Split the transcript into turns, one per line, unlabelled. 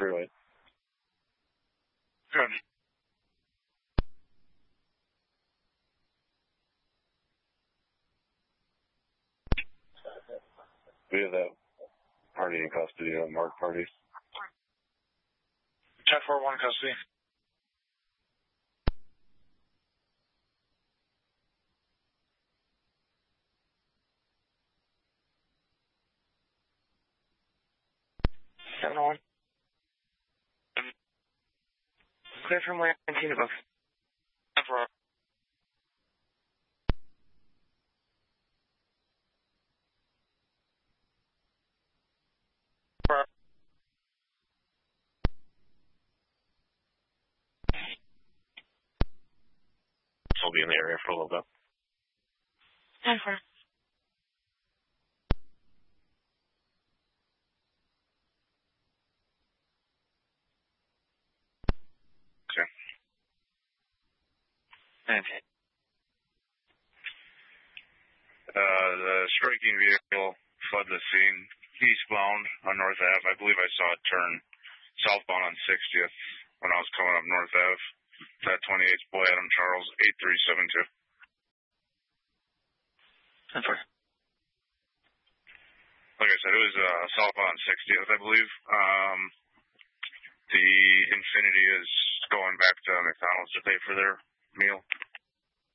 freeway.
Good.
We have that party in custody, Mark party.
10-4-1 custody.
One. Clear from where 19 above.
10-4.
I'll be in the area for a little bit.
10-4.
Okay.
Okay.
The striking vehicle fled the scene eastbound on North Ave. I believe I saw it turn southbound on 60th when I was coming up North Ave. That 28th boy, Adam Charles, 8372.
10-4.
Like I said, it was southbound on 60th, I believe. The Infinity is going back to McDonald's to pay for their meal.